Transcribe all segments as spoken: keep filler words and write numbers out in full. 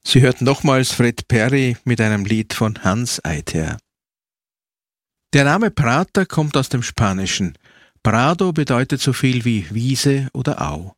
Sie hörten nochmals Fred Perry mit einem Lied von Hans Eiter. Der Name Prater kommt aus dem Spanischen. Prado bedeutet so viel wie Wiese oder Au.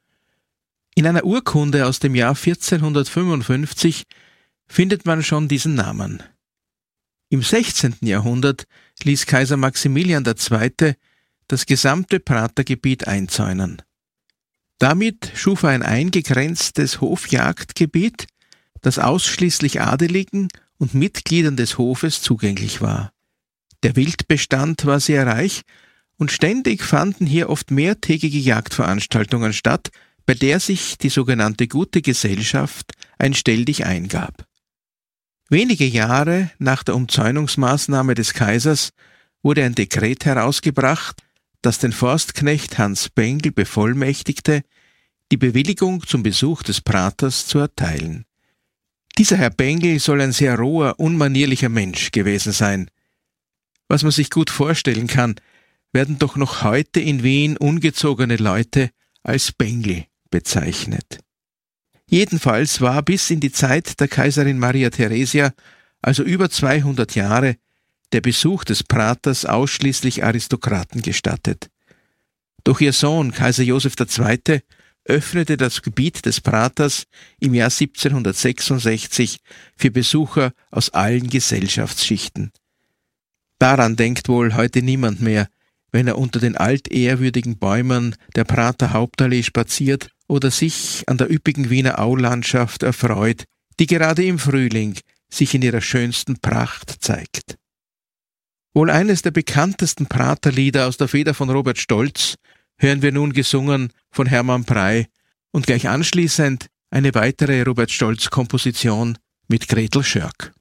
In einer Urkunde aus dem Jahr vierzehnhundertfünfundfünfzig findet man schon diesen Namen. Im sechzehnten Jahrhundert ließ Kaiser Maximilian der Zweite das gesamte Pratergebiet einzäunen. Damit schuf er ein eingegrenztes Hofjagdgebiet, das ausschließlich Adeligen und Mitgliedern des Hofes zugänglich war. Der Wildbestand war sehr reich und ständig fanden hier oft mehrtägige Jagdveranstaltungen statt, bei der sich die sogenannte Gute Gesellschaft ein Stelldich eingab. Wenige Jahre nach der Umzäunungsmaßnahme des Kaisers wurde ein Dekret herausgebracht, das den Forstknecht Hans Bengel bevollmächtigte, die Bewilligung zum Besuch des Praters zu erteilen. Dieser Herr Bengel soll ein sehr roher, unmanierlicher Mensch gewesen sein. Was man sich gut vorstellen kann, werden doch noch heute in Wien ungezogene Leute als Bengel bezeichnet. Jedenfalls war bis in die Zeit der Kaiserin Maria Theresia, also über zweihundert Jahre, der Besuch des Praters ausschließlich Aristokraten gestattet. Doch ihr Sohn, Kaiser Joseph der Zweite, öffnete das Gebiet des Praters im Jahr siebzehnhundertsechsundsechzig für Besucher aus allen Gesellschaftsschichten. Daran denkt wohl heute niemand mehr, wenn er unter den altehrwürdigen Bäumen der Prater Hauptallee spaziert oder sich an der üppigen Wiener Aulandschaft erfreut, die gerade im Frühling sich in ihrer schönsten Pracht zeigt. Wohl eines der bekanntesten Praterlieder aus der Feder von Robert Stolz hören wir nun gesungen von Hermann Prey und gleich anschließend eine weitere Robert Stolz-Komposition mit Gretel Schörk.